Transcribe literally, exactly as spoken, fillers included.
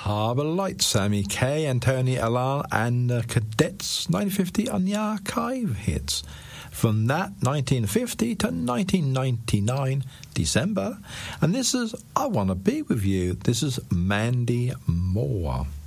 Harbour Lights, Sammy Kaye and Tony Allen and uh, Cadets nineteen fifty on the archive hits. From that, nineteen fifty to nineteen ninety-nine, December. And this is I Wanna Be With You. This is Mandy Moore.